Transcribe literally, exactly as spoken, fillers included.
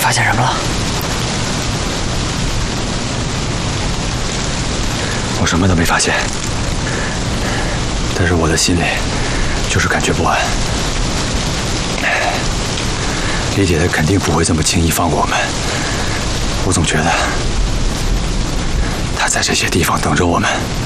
发现什么了？ 我什么都没发现，但是我的心里就是感觉不安。李姐她肯定不会这么轻易放过我们，我总觉得她在这些地方等着我们。